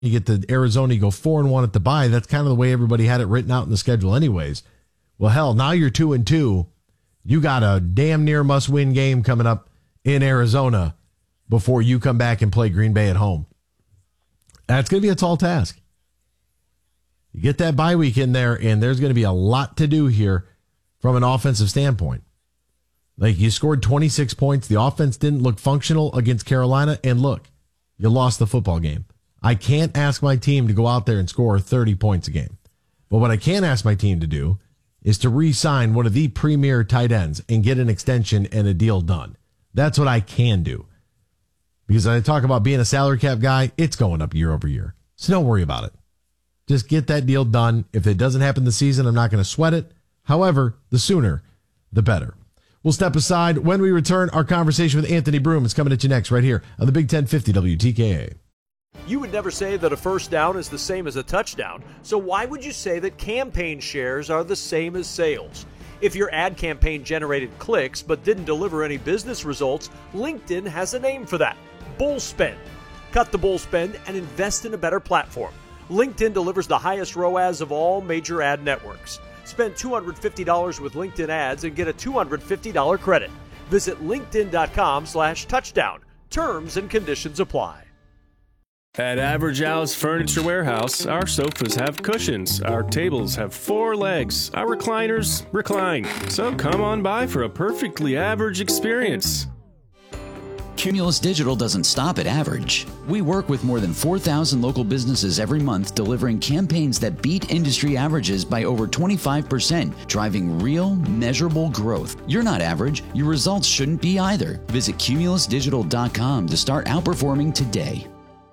You get to Arizona, you go 4-1 at the bye. That's kind of the way everybody had it written out in the schedule anyways. Well, hell, now you're 2-2. You got a damn near must-win game coming up in Arizona before you come back and play Green Bay at home. That's going to be a tall task. You get that bye week in there, and there's going to be a lot to do here from an offensive standpoint. Like, you scored 26 points. The offense didn't look functional against Carolina, and look, you lost the football game. I can't ask my team to go out there and score 30 points a game. But what I can ask my team to do is to re-sign one of the premier tight ends and get an extension and a deal done. That's what I can do. Because I talk about being a salary cap guy, it's going up year over year. So don't worry about it. Just get that deal done. If it doesn't happen this season, I'm not going to sweat it. However, the sooner, the better. We'll step aside. When we return, our conversation with Anthony Broome is coming at you next right here on the Big 1050 WTKA. You would never say that a first down is the same as a touchdown, so why would you say that campaign shares are the same as sales? If your ad campaign generated clicks but didn't deliver any business results, LinkedIn has a name for that: bull spend. Cut the bull spend and invest in a better platform. LinkedIn delivers the highest ROAS of all major ad networks. Spend $250 with LinkedIn ads and get a $250 credit. Visit linkedin.com/touchdown. Terms and conditions apply. At Average Al's Furniture Warehouse, our sofas have cushions, our tables have 4 legs, our recliners recline. So come on by for a perfectly average experience. Cumulus Digital doesn't stop at average. We work with more than 4,000 local businesses every month, delivering campaigns that beat industry averages by over 25%, driving real, measurable growth. You're not average. Your results shouldn't be either. Visit cumulusdigital.com to start outperforming today.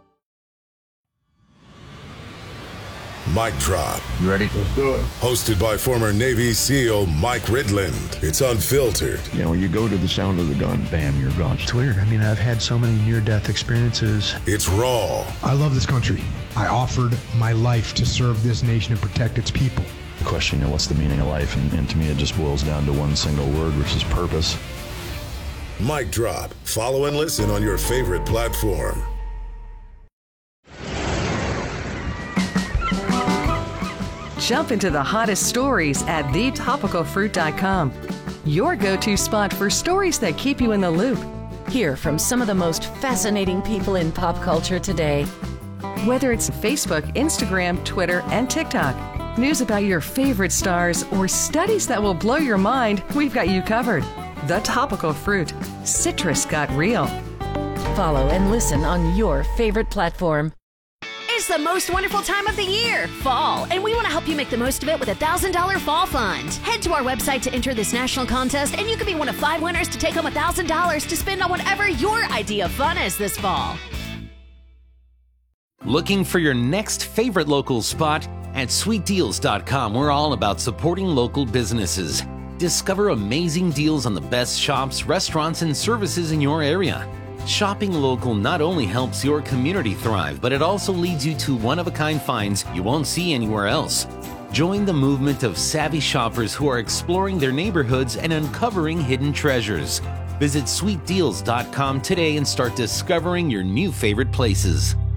Mic Drop. You ready? Let's do it. Hosted by former Navy SEAL Mike Ridland. It's unfiltered. You know, when you go to the sound of the gun, bam, you're gone. It's weird. I mean, I've had so many near-death experiences. It's raw. I love this country. I offered my life to serve this nation and protect its people. The question, what's the meaning of life? And to me, it just boils down to one single word, which is purpose. Mic Drop. Follow and listen on your favorite platform. Jump into the hottest stories at thetopicalfruit.com. Your go-to spot for stories that keep you in the loop. Hear from some of the most fascinating people in pop culture today. Whether it's Facebook, Instagram, Twitter, and TikTok, news about your favorite stars, or studies that will blow your mind, we've got you covered. The Topical Fruit. Citrus got real. Follow and listen on your favorite platform. It's the most wonderful time of the year, fall, and we want to help you make the most of it with a $1,000 fall fund. Head to our website to enter this national contest, and you could be one of 5 winners to take home $1,000 to spend on whatever your idea of fun is this fall. Looking for your next favorite local spot? At sweetdeals.com, we're all about supporting local businesses. Discover amazing deals on the best shops, restaurants, and services in your area. Shopping local not only helps your community thrive, but it also leads you to one-of-a-kind finds you won't see anywhere else. Join the movement of savvy shoppers who are exploring their neighborhoods and uncovering hidden treasures. Visit sweetdeals.com today and start discovering your new favorite places.